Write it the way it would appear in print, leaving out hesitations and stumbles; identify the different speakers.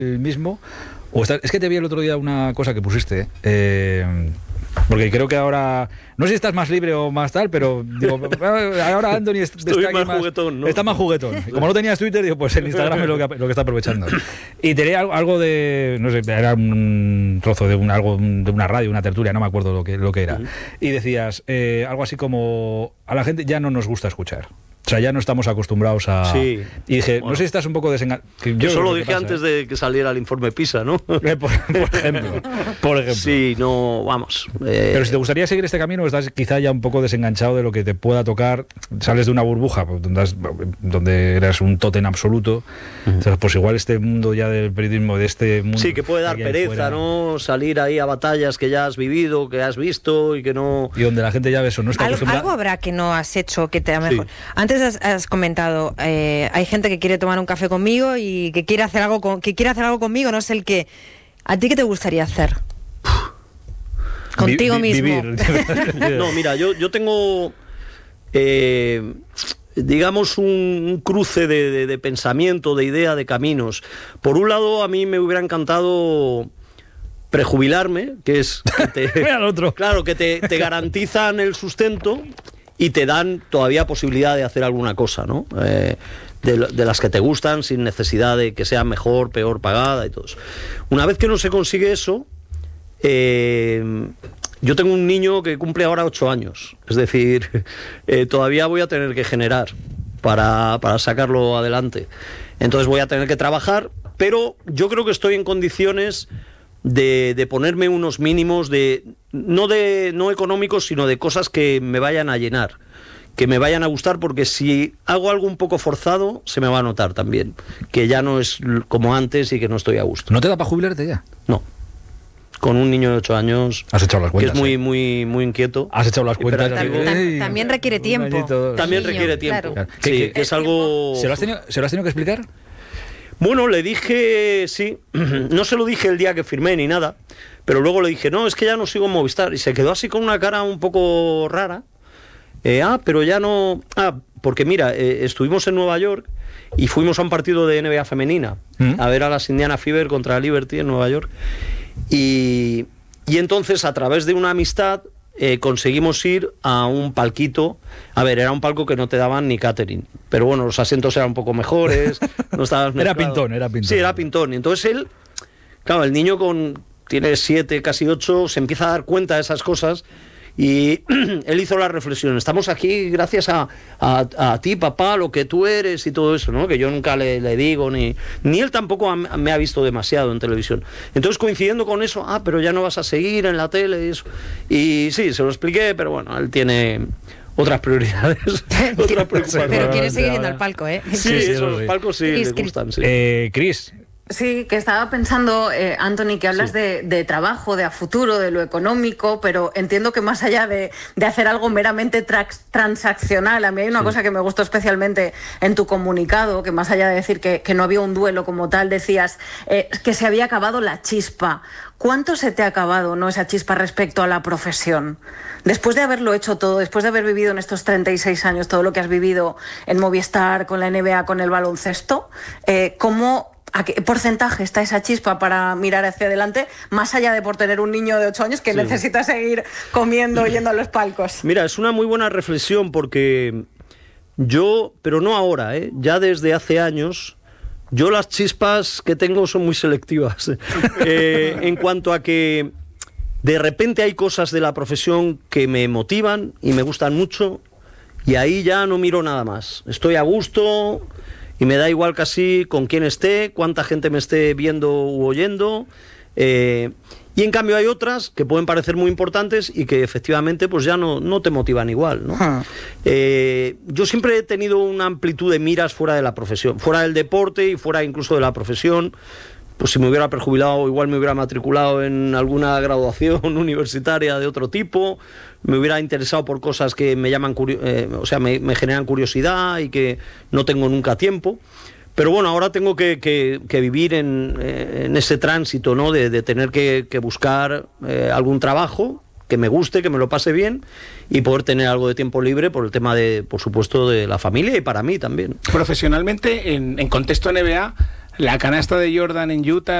Speaker 1: el mismo? Es que te vi el otro día una cosa que pusiste, porque creo que ahora, no sé si estás más libre o más tal, pero digo, ahora Anthony está
Speaker 2: más juguetón, ¿no?
Speaker 1: Está más juguetón. Y como no tenías Twitter, digo, pues en Instagram es lo que está aprovechando. Y tenía algo de, no sé, era un trozo de algo de una radio, una tertulia, no me acuerdo lo que era. Y decías algo así como, a la gente ya no nos gusta escuchar. O sea, ya no estamos acostumbrados a...
Speaker 2: Sí.
Speaker 1: Y dije, bueno, no sé si estás un poco desenganchado.
Speaker 2: Eso lo dije antes de que saliera el informe PISA, ¿no?
Speaker 1: Por ejemplo.
Speaker 2: Sí, no, vamos.
Speaker 1: Pero si te gustaría seguir este camino, estás quizá ya un poco desenganchado de lo que te pueda tocar. Sales de una burbuja donde eras un tótem absoluto. Entonces, pues igual este mundo ya del periodismo, de este mundo...
Speaker 2: Sí, que puede dar pereza, ¿no? Salir ahí a batallas que ya has vivido, que has visto y que no...
Speaker 1: Y donde la gente ya ve eso, no está acostumbrada...
Speaker 3: Algo habrá que no has hecho que te da mejor. Sí. Antes has comentado, hay gente que quiere tomar un café conmigo y que quiere hacer algo conmigo, no sé el qué. ¿A ti qué te gustaría hacer? Contigo mismo.
Speaker 1: Vivir.
Speaker 2: No, mira, yo tengo, digamos, un cruce de pensamiento, de idea, de caminos. Por un lado, a mí me hubiera encantado prejubilarme, que es que claro, que te garantizan el sustento y te dan todavía posibilidad de hacer alguna cosa, ¿no? De las que te gustan, sin necesidad de que sea mejor, peor pagada y todo eso. Una vez que no se consigue eso, yo tengo un niño que cumple ahora 8 años. Es decir, todavía voy a tener que generar para sacarlo adelante. Entonces voy a tener que trabajar, pero yo creo que estoy en condiciones de ponerme unos mínimos no económicos, sino de cosas que me vayan a llenar, que me vayan a gustar, porque si hago algo un poco forzado se me va a notar también que ya no es como antes y que no estoy a gusto.
Speaker 1: ¿No te da para jubilarte ya?
Speaker 2: No. Con un niño de 8 años,
Speaker 1: has echado las cuentas,
Speaker 2: que es muy inquieto.
Speaker 1: Has echado las cuentas.
Speaker 3: También requiere tiempo.
Speaker 2: También requiere tiempo.
Speaker 3: Claro.
Speaker 2: Sí, que es algo...
Speaker 1: ¿Se lo has tenido que explicar?
Speaker 2: Bueno, le dije, sí, no se lo dije el día que firmé ni nada, pero luego le dije, no, es que ya no sigo en Movistar, y se quedó así con una cara un poco rara. Pero ya no... porque mira, estuvimos en Nueva York y fuimos a un partido de NBA femenina, a ver a las Indiana Fever contra Liberty en Nueva York, y entonces a través de una amistad conseguimos ir a un palquito. A ver, era un palco que no te daban ni catering, pero bueno, los asientos eran un poco mejores, no estabas
Speaker 1: era pintón.
Speaker 2: Sí, era pintón. Y entonces él, claro, el niño tiene 7, casi 8, se empieza a dar cuenta de esas cosas. Y él hizo la reflexión: estamos aquí gracias a ti, papá, lo que tú eres y todo eso, ¿no? Que yo nunca le digo, ni él tampoco me ha visto demasiado en televisión. Entonces, coincidiendo con eso, pero ya no vas a seguir en la tele y eso. Y sí, se lo expliqué, pero bueno, él tiene otras prioridades, otras preocupaciones.
Speaker 3: Pero quiere seguir yendo al palco, ¿eh?
Speaker 2: Sí, esos palcos sí le gustan, sí.
Speaker 1: Cris.
Speaker 4: Sí, que estaba pensando, Anthony, que hablas de trabajo, de a futuro, de lo económico, pero entiendo que más allá de hacer algo meramente transaccional, a mí hay una cosa que me gustó especialmente en tu comunicado, que más allá de decir que no había un duelo como tal, decías que se había acabado la chispa. ¿Cuánto se te ha acabado, no, esa chispa respecto a la profesión? Después de haberlo hecho todo, después de haber vivido en estos 36 años todo lo que has vivido en Movistar, con la NBA, con el baloncesto, ¿a qué porcentaje está esa chispa para mirar hacia adelante, más allá de por tener un niño de 8 años que necesita seguir comiendo y yendo a los palcos?
Speaker 2: Mira, es una muy buena reflexión, porque yo, pero no ahora, ya desde hace años, yo las chispas que tengo son muy selectivas. En cuanto a que de repente hay cosas de la profesión que me motivan y me gustan mucho, y ahí ya no miro nada más. Estoy a gusto... Y me da igual casi con quién esté, cuánta gente me esté viendo u oyendo. Y en cambio hay otras que pueden parecer muy importantes y que efectivamente pues ya no te motivan igual, ¿no? Yo siempre he tenido una amplitud de miras fuera de la profesión, fuera del deporte y fuera incluso de la profesión. Pues si me hubiera prejubilado, igual me hubiera matriculado en alguna graduación universitaria de otro tipo, me hubiera interesado por cosas que me llaman me generan curiosidad y que no tengo nunca tiempo. Pero bueno, ahora tengo que vivir en ese tránsito, ¿no? De tener que buscar algún trabajo que me guste, que me lo pase bien, y poder tener algo de tiempo libre por el tema por supuesto, de la familia y para mí también.
Speaker 5: Profesionalmente, en contexto NBA, La canasta de Jordan en Utah